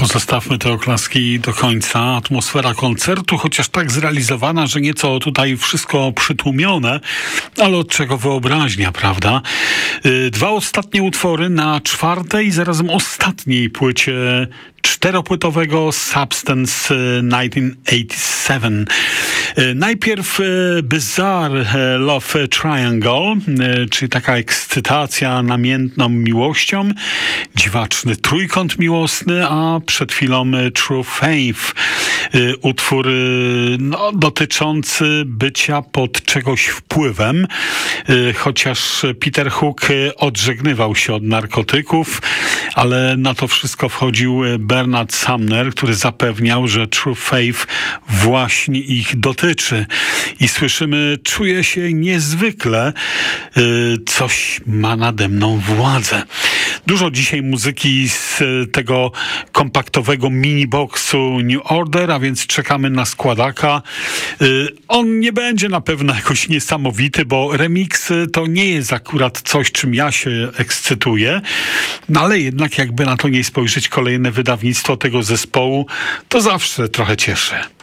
Pozostawmy te oklaski do końca. Atmosfera koncertu, chociaż tak zrealizowana, że nieco tutaj wszystko przytłumione, ale od czego wyobraźnia, prawda? Dwa ostatnie utwory na czwartej, zarazem ostatniej płycie czteropłytowego Substance 1987. Najpierw Bizarre Love Triangle, czyli taka ekscytacja namiętną miłością, dziwaczny trójkąt miłosny, a przed chwilą True Faith, utwór dotyczący bycia pod czegoś wpływem, chociaż Peter Hook odżegnywał się od narkotyków, ale na to wszystko wchodził Bernard Sumner, który zapewniał, że True Faith właśnie ich dotyczy. I słyszymy, czuję się niezwykle, coś ma nade mną władzę. Dużo dzisiaj muzyki z tego kompaktowego mini-boxu New Order, a więc czekamy na składaka. On nie będzie na pewno jakoś niesamowity, bo remix to nie jest akurat coś, czym ja się ekscytuję, no ale jednak jakby na to nie spojrzeć, kolejne wydawnictwo tego zespołu to zawsze trochę cieszy.